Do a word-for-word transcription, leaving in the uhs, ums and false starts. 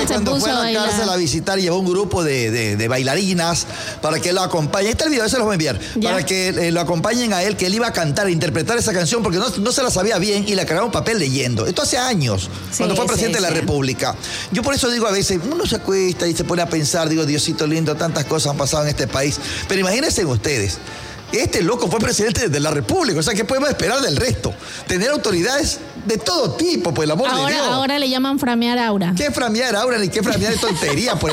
se cuando puso fue a la bailar. cárcel a visitar, llevó un grupo de, de, de bailarinas para que lo acompañen. Ahí está el video, ese lo voy a enviar. Ya. Para que eh, lo acompañen a él, que él iba a cantar, a interpretar esa canción, porque no, no se la sabía bien y le cargaba un papel leyendo. Esto hace años, Sí, cuando fue presidente sí, de la sí. República. Yo por eso digo a veces, uno se acuesta y se pone a pensar, digo, Diosito lindo, tantas cosas han pasado en este país. Pero imagínense ustedes, este loco fue presidente de la República, o sea, ¿qué podemos esperar del resto? Tener autoridades de todo tipo, por el amor Ahora, de Dios. ahora le llaman framear aura. ¿Qué framear ahora? Ni qué framear de tontería, por